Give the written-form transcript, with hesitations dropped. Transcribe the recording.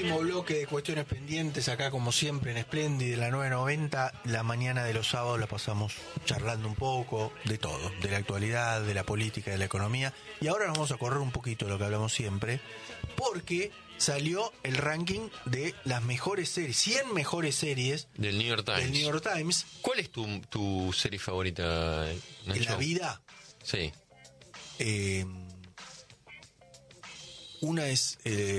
Último bloque de cuestiones pendientes acá como siempre en Splendid de la 990. La mañana de los sábados la pasamos charlando un poco de todo, de la actualidad, de la política, de la economía. Y ahora nos vamos a correr un poquito de lo que hablamos siempre, porque salió el ranking de las mejores series, 100 mejores series del New York Times. Del New York Times. ¿Cuál es tu serie favorita, Nacho? En la vida. Sí. Una es